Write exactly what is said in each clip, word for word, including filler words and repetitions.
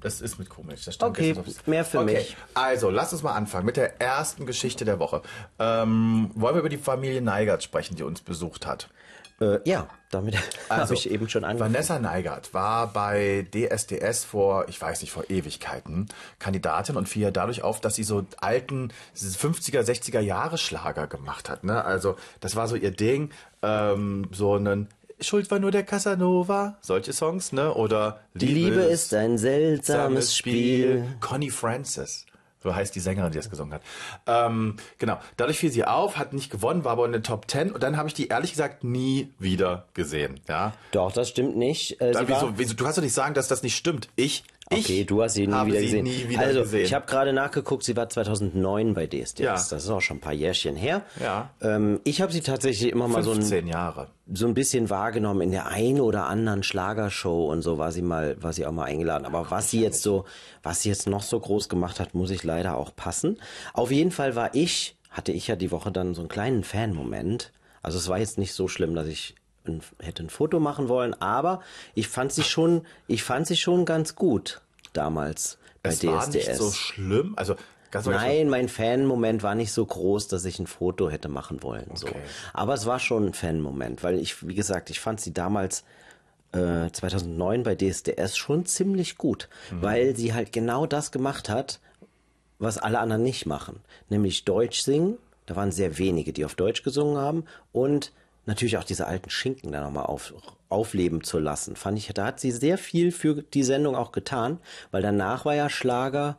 das ist mit komisch. Das stand Okay, gestern auf- mehr für okay. mich. Also, lass uns mal anfangen mit der ersten Geschichte der Woche. Ähm, wollen wir über die Familie Neigert sprechen, die uns besucht hat? Äh, ja, damit Also, habe ich eben schon angefangen. Vanessa Neigert war bei D S D S vor, ich weiß nicht, vor Ewigkeiten Kandidatin und fiel ja dadurch auf, dass sie so alten fünfziger, sechziger Jahre Schlager gemacht hat. Ne? Also das war so ihr Ding, ähm, so einen Schuld war nur der Casanova, solche Songs, ne? Oder Die Liebe ist ein seltsames Spiel. Connie Francis. So heißt die Sängerin, die das gesungen hat. Ähm, genau. Dadurch fiel sie auf, hat nicht gewonnen, war aber in den Top Ten. Und dann habe ich die ehrlich gesagt nie wieder gesehen. Ja. Doch, das stimmt nicht. Äh, Da, sie wieso, war, wieso, du kannst doch nicht sagen, dass das nicht stimmt. Ich, ich okay, du hast sie nie habe wieder sie gesehen. nie wieder also, gesehen. ich habe gerade nachgeguckt, sie war zweitausendneun bei D S D S. Ja. Das ist auch schon ein paar Jährchen her. Ja. Ähm, ich habe sie tatsächlich immer mal so ein, fünfzehn Jahre. so ein bisschen wahrgenommen in der einen oder anderen Schlagershow und so war sie mal, war sie auch mal eingeladen. Aber was sie jetzt so, was sie jetzt noch so groß gemacht hat, muss ich leider auch passen. Auf jeden Fall war ich, hatte ich ja die Woche dann so einen kleinen Fan-Moment. Also es war jetzt nicht so schlimm, dass ich ein, hätte ein Foto machen wollen, aber ich fand sie schon, ich fand sie schon ganz gut damals bei Es D S D S. war nicht so schlimm. Also ganz ehrlich, Nein, mein Fan-Moment war nicht so groß, dass ich ein Foto hätte machen wollen. So. Okay. Aber es war schon ein Fan-Moment, weil ich, wie gesagt, ich fand sie damals äh, zweitausendneun bei D S D S schon ziemlich gut, Mhm. weil sie halt genau das gemacht hat, was alle anderen nicht machen, nämlich Deutsch singen. Da waren sehr wenige, die auf Deutsch gesungen haben und natürlich auch diese alten Schinken da nochmal auf, aufleben zu lassen. Fand ich, da hat sie sehr viel für die Sendung auch getan, weil danach war ja Schlager,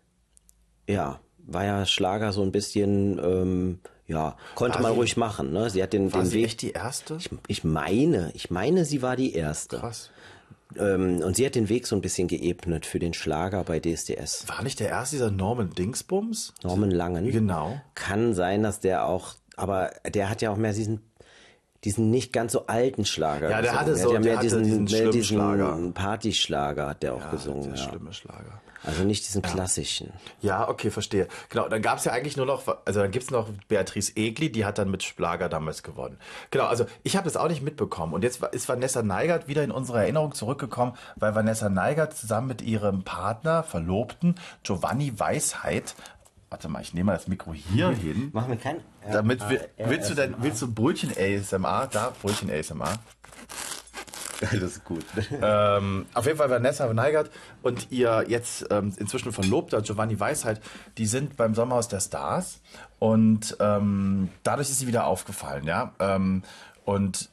ja, war ja Schlager so ein bisschen, ähm, ja, konnte War man sie- ruhig machen, ne? Sie hat den, war den sie Weg. echt die erste? Ich, ich meine, ich meine, sie war die erste. Krass. Ähm, und sie hat den Weg so ein bisschen geebnet für den Schlager bei D S D S. War nicht der erste dieser Norman Dingsbums? Norman Langen. Genau. Kann sein, dass der auch, aber der hat ja auch mehr diesen, diesen nicht ganz so alten Schlager. Ja, der gesungen. hatte so- hat ja der mehr hatte diesen, diesen mehr schlimmen diesen Schlager. Partyschlager hat der auch Ja, gesungen. der Ja. schlimme Schlager. Also nicht diesen klassischen. Ja, okay, verstehe. Genau, dann gab's ja eigentlich nur noch, also dann gibt's noch Beatrice Egli, die hat dann mit Schlager damals gewonnen. Genau, also ich habe das auch nicht mitbekommen. Und jetzt ist Vanessa Neigert wieder in unsere Erinnerung zurückgekommen, weil Vanessa Neigert zusammen mit ihrem Partner, Verlobten, Giovanni Weisheit, warte mal, ich nehme mal das Mikro hier hin. Machen wir kein... Damit wi- willst du denn, willst du Brötchen A S M R? Da, Brötchen A S M R. Das ist gut. ähm, auf jeden Fall Vanessa Neigert und ihr jetzt ähm, inzwischen Verlobter Giovanni Weisheit, die sind beim Sommerhaus der Stars und ähm, dadurch ist sie wieder aufgefallen, ja. Ähm, und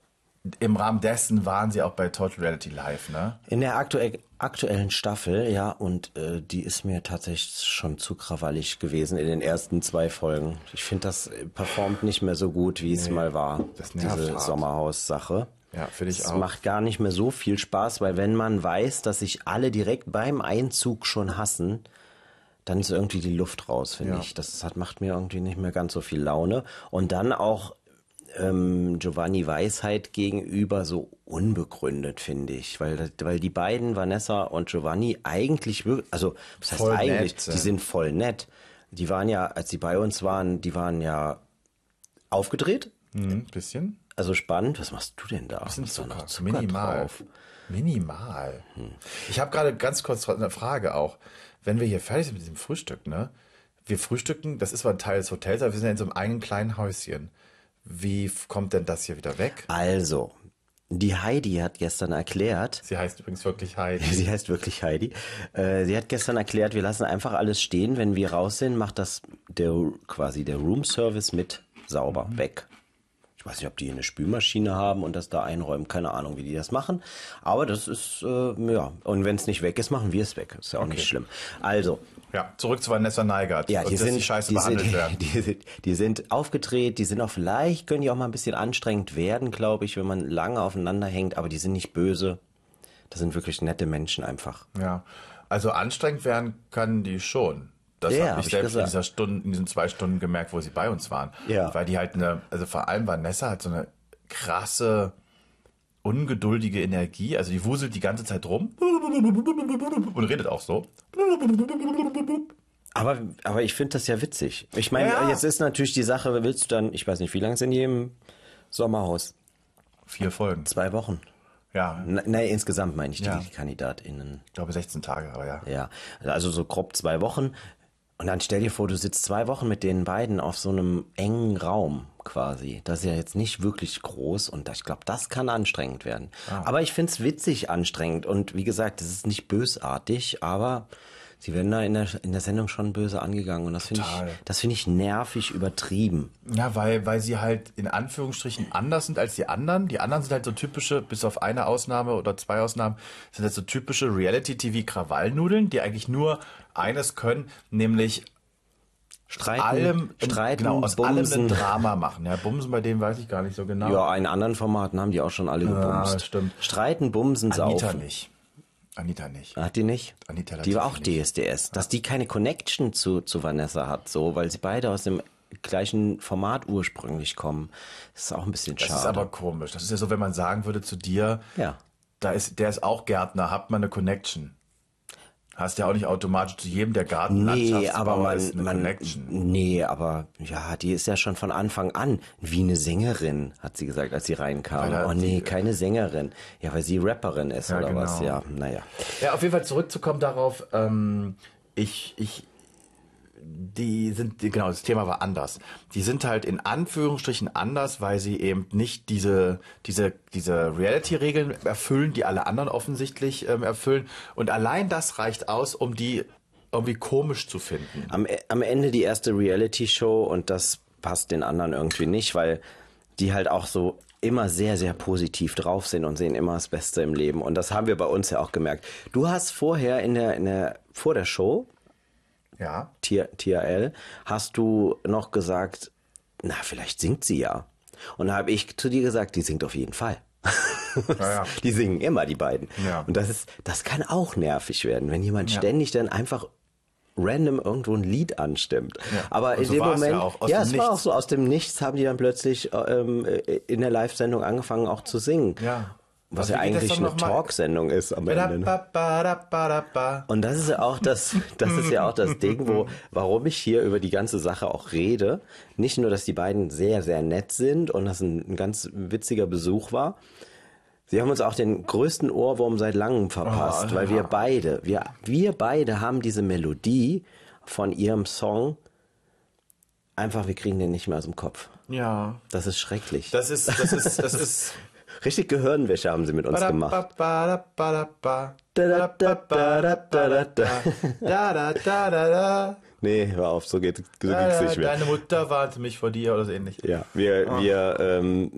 im Rahmen dessen waren sie auch bei Total Reality Live, ne? In der aktuell, aktuellen Staffel, ja, und äh, die ist mir tatsächlich schon zu krawallig gewesen in den ersten zwei Folgen. Ich finde, das performt nicht mehr so gut, wie es mal war, das nervt diese hart. Sommerhaus-Sache. Ja, finde ich Es auch. macht gar nicht mehr so viel Spaß, weil wenn man weiß, dass sich alle direkt beim Einzug schon hassen, dann ist irgendwie die Luft raus, finde Ja. ich. Das hat, macht mir irgendwie nicht mehr ganz so viel Laune. Und dann auch ähm, Giovanni Weisheit gegenüber so unbegründet, finde ich. Weil, weil die beiden, Vanessa und Giovanni, eigentlich wirklich, also was heißt Voll eigentlich, nett, die ja. sind voll nett. Die waren ja, als die bei uns waren, die waren ja aufgedreht. Mhm, bisschen. Also spannend. Was machst du denn da? Bisschen Ist da Zucker. noch Zucker Minimal. drauf? Minimal. Ich habe gerade ganz kurz eine Frage auch. Wenn wir hier fertig sind mit diesem Frühstück, ne? Wir frühstücken, das ist zwar ein Teil des Hotels, aber wir sind ja in so einem eigenen kleinen Häuschen. Wie f- kommt denn das hier wieder weg? Also, die Heidi hat gestern erklärt, Sie heißt übrigens wirklich Heidi. sie heißt wirklich Heidi, äh, sie hat gestern erklärt, wir lassen einfach alles stehen, wenn wir raus sind, macht das der quasi der Roomservice mit sauber Mhm. weg. Ich weiß nicht, ob die eine Spülmaschine haben und das da einräumen, keine Ahnung, wie die das machen, aber das ist, äh, ja, und wenn es nicht weg ist, machen wir es weg, ist ja auch Okay. nicht schlimm. Also, Ja, zurück zu Vanessa Neigert. ja, und die dass sind, die Scheiße die, behandelt sind, werden. die, sind, die sind aufgedreht, die sind auch vielleicht, können die auch mal ein bisschen anstrengend werden, glaube ich, wenn man lange aufeinander hängt, aber die sind nicht böse. Das sind wirklich nette Menschen einfach. Ja, also anstrengend werden können die schon. Das Ja, habe hab ich ich selbst in gesagt. dieser Stunde, in diesen zwei Stunden gemerkt, wo sie bei uns waren. Ja. Weil die halt eine, also vor allem Vanessa hat so eine krasse, ungeduldige Energie. Also die wuselt die ganze Zeit rum und redet auch so. Aber, aber ich finde das ja witzig. Ich meine, Ja. jetzt ist natürlich die Sache, willst du dann, ich weiß nicht, wie lange sind die im Sommerhaus? Vier Folgen. Zwei Wochen. Ja, Nein, insgesamt meine ich die, Ja. die KandidatInnen. ich glaube sechzehn Tage, aber ja. Ja, also so grob zwei Wochen. Und dann stell dir vor, du sitzt zwei Wochen mit den beiden auf so einem engen Raum quasi. Das ist ja jetzt nicht wirklich groß und ich glaube, das kann anstrengend werden. Aber ich find's witzig anstrengend und wie gesagt, es ist nicht bösartig, aber sie werden da in der, in der Sendung schon böse angegangen und das finde ich, Total. das finde ich nervig übertrieben. Ja, weil, weil sie halt in Anführungsstrichen anders sind als die anderen. Die anderen sind halt so typische, bis auf eine Ausnahme oder zwei Ausnahmen, sind halt so typische Reality-T V-Krawallnudeln, die eigentlich nur eines können, nämlich Streiten, allem, Streiten, genau, aus Bumsen. allem ein Drama machen. Ja, Bumsen bei dem weiß ich gar nicht so genau. Ja, in anderen Formaten haben die auch schon alle gebumst. das stimmt. Streiten, Bumsen, Anita Saufen. nicht. Anita nicht. Hat die nicht? Anita Die war auch Latifi D S D S. Dass die keine Connection zu, zu Vanessa hat, so, weil sie beide aus dem gleichen Format ursprünglich kommen. Das ist auch ein bisschen Das schade. ist aber komisch. Das ist ja so, wenn man sagen würde zu dir, Ja. da ist, der ist auch Gärtner, habt man eine Connection. Hast ja auch nicht automatisch zu jedem, der Nee, Gartenlandschaftsbauer aber man, ist, eine man, Connection. nee, aber ja, die ist ja schon von Anfang an wie eine Sängerin, hat sie gesagt, als sie reinkam. Weil da Oh nee, die- keine Sängerin. Ja, weil sie Rapperin ist Ja, oder genau. was, ja, naja. Ja, auf jeden Fall zurückzukommen darauf, ähm, ich, ich, die sind, die- genau, das Thema war anders. Die sind halt in Anführungsstrichen anders, weil sie eben nicht diese, diese, diese Reality-Regeln erfüllen, die alle anderen offensichtlich ähm, erfüllen. Und allein das reicht aus, um die irgendwie komisch zu finden. Am, E- am Ende die erste Reality-Show und das passt den anderen irgendwie nicht, weil die halt auch so immer sehr, sehr positiv drauf sind und sehen immer das Beste im Leben. Und das haben wir bei uns ja auch gemerkt. Du hast vorher in der, in der, vor der Show, Ja. T R L, hast du noch gesagt, na, vielleicht singt sie ja. Und da habe ich zu dir gesagt, die singt auf jeden Fall. Ja, ja. Die singen immer, die beiden. Ja. Und das ist, das kann auch nervig werden, wenn jemand Ja. ständig dann einfach random irgendwo ein Lied anstimmt. Ja. Aber Und in so dem war es ja Moment, auch, aus ja, dem es war auch Nichts. so, aus dem Nichts haben die dann plötzlich ähm, in der Live-Sendung angefangen auch zu singen. Ja. Was Wie ja geht das eigentlich doch eine noch mal? Talksendung ist am Ende. ne? Ba-da-ba-ba-da-ba-da-ba. Und das ist ja auch das, das ist ja auch das Ding, wo, warum ich hier über die ganze Sache auch rede. Nicht nur, dass die beiden sehr, sehr nett sind und das ein, ein ganz witziger Besuch war. Sie haben uns auch den größten Ohrwurm seit langem verpasst, Oh, weil wir ja. beide, wir, wir beide haben diese Melodie von ihrem Song einfach, wir kriegen den nicht mehr aus dem Kopf. Ja. Das ist schrecklich. Das ist, das ist, das ist. Richtig Gehirnwäsche haben sie mit uns gemacht. Ba-da-ba-ba-da-ba. Da-da-da-da-da-da. Da-da-da-da-da. Nee, hör auf, so geht so geht's Da-da. nicht mehr. Deine Mutter warnte mich vor dir oder so ähnlich. Ja, wir, Ah. wir, ähm,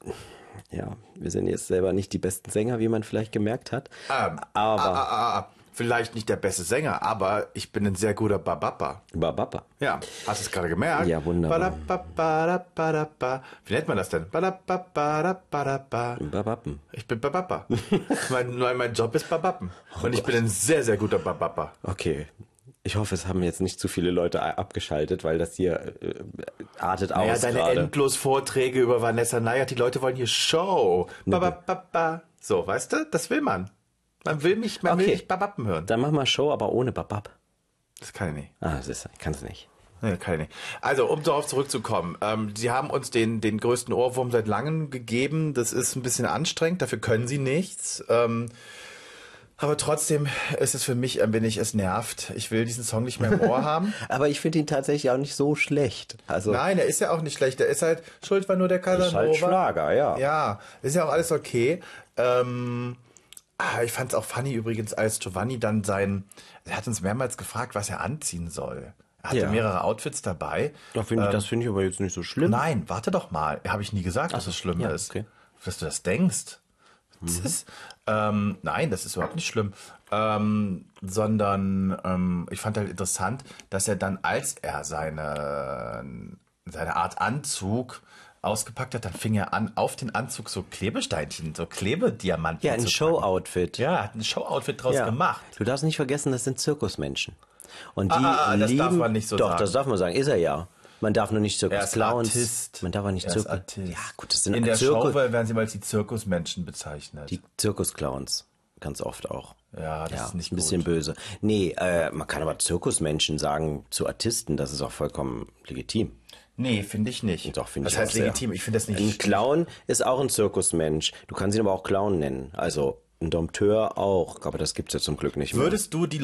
ja, wir sind jetzt selber nicht die besten Sänger, wie man vielleicht gemerkt hat. Ähm, aber ah, ah, ah, vielleicht nicht der beste Sänger, aber ich bin ein sehr guter Babapa. Babapa. Ja, hast du es gerade gemerkt? Ja, wunderbar. Ba-da-ba-ba-da-ba-da-ba. Wie nennt man das denn? Ba-da-ba-ba-da-ba-da-ba. Babappen. Ich bin Babapa. mein, mein mein Job ist Babappen. Und ich bin ein sehr, sehr guter Babapa. Okay. Ich hoffe, es haben jetzt nicht zu viele Leute abgeschaltet, weil das hier äh, artet Ja, aus deine gerade. endlos Vorträge über Vanessa Nayert, die Leute wollen hier Show. Babababa. So, weißt du, das will man. Man will mich, man will Okay. mich Babappen hören. Dann mach mal Show, aber ohne Babab. Das kann ich nicht. Ah, das ist, kann's nicht. Nee, kann ich nicht. Also, um darauf zurückzukommen. Ähm, sie haben uns den, den größten Ohrwurm seit langem gegeben. Das ist ein bisschen anstrengend. Dafür können sie nichts. Ähm, aber trotzdem ist es für mich ein wenig, es nervt. Ich will diesen Song nicht mehr im Ohr haben. Aber ich finde ihn tatsächlich auch nicht so schlecht. Also, Nein, er ist ja auch nicht schlecht. Er ist halt, Schuld war nur der Casanova. ist halt Schlager, ja. Ja, ist ja auch alles okay. Ähm, ah, ich fand es auch funny übrigens, als Giovanni dann sein, er hat uns mehrmals gefragt, was er anziehen soll. Er hatte Ja. mehrere Outfits dabei. Da finde ich, das finde ich aber jetzt nicht so schlimm. Nein, warte doch mal. Habe ich nie gesagt, dass es schlimm ja, ist. okay. Dass du das denkst. Das ist, ähm, nein, das ist überhaupt nicht schlimm. Ähm, sondern ähm, ich fand halt interessant, dass er dann, als er seine, seine Art Anzug ausgepackt hat, dann fing er an, auf den Anzug so Klebesteinchen, so Klebediamanten Ja, ein zu Show-Outfit. packen. Ja, hat ein Show-Outfit draus Ja. gemacht. Du darfst nicht vergessen, das sind Zirkusmenschen. Und die Ah, ah, das lieben, darf man nicht so Doch, sagen. das darf man sagen. Ist er ja. Man darf nur nicht Er ist Zirkus-Clowns. Artist. Man darf auch nicht Er ist Zirkus. Artist. Ja, gut, das sind In der Zirkus, Show werden sie mal als die Zirkusmenschen bezeichnet. die Zirkusclowns. Ganz oft auch. Ja, das ist nicht ein bisschen gut. böse. Nee, äh, man kann aber Zirkusmenschen sagen zu Artisten, das ist auch vollkommen legitim. Nee, finde ich nicht. Doch, finde ich Das heißt auch sehr. legitim, ich finde das nicht. Ein Clown ist auch ein Zirkusmensch. Du kannst ihn aber auch Clown nennen. Also ein Dompteur auch. Aber das gibt's ja zum Glück nicht mehr. Würdest du die